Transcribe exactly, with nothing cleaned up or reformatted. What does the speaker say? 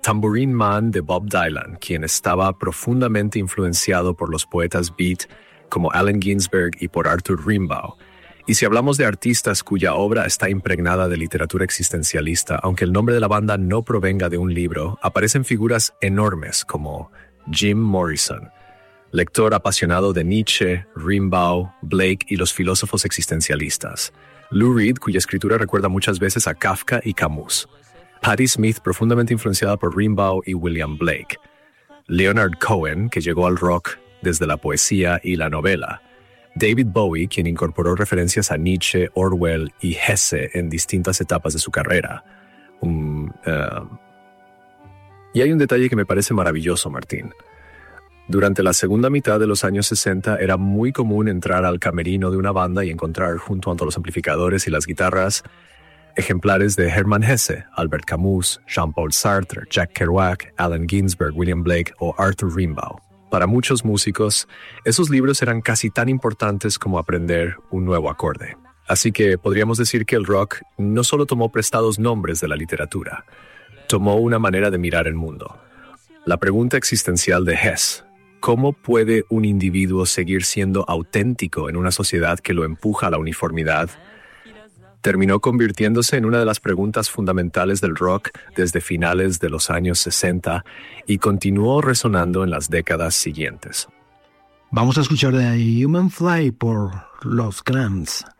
Tambourine Man de Bob Dylan, quien estaba profundamente influenciado por los poetas beat como Allen Ginsberg y por Arthur Rimbaud. Y si hablamos de artistas cuya obra está impregnada de literatura existencialista, aunque el nombre de la banda no provenga de un libro, aparecen figuras enormes como Jim Morrison, lector apasionado de Nietzsche, Rimbaud, Blake y los filósofos existencialistas. Lou Reed, cuya escritura recuerda muchas veces a Kafka y Camus. Patti Smith, profundamente influenciada por Rimbaud y William Blake. Leonard Cohen, que llegó al rock desde la poesía y la novela. David Bowie, quien incorporó referencias a Nietzsche, Orwell y Hesse en distintas etapas de su carrera. Um, uh, y hay un detalle que me parece maravilloso, Martín. Durante la segunda mitad de los años sesenta era muy común entrar al camerino de una banda y encontrar junto a los amplificadores y las guitarras ejemplares de Hermann Hesse, Albert Camus, Jean-Paul Sartre, Jack Kerouac, Allen Ginsberg, William Blake o Arthur Rimbaud. Para muchos músicos, esos libros eran casi tan importantes como aprender un nuevo acorde. Así que podríamos decir que el rock no solo tomó prestados nombres de la literatura, tomó una manera de mirar el mundo. La pregunta existencial de Hess, ¿cómo puede un individuo seguir siendo auténtico en una sociedad que lo empuja a la uniformidad?, terminó convirtiéndose en una de las preguntas fundamentales del rock desde finales de los años sesenta y continuó resonando en las décadas siguientes. Vamos a escuchar de Human Fly por Los Clams.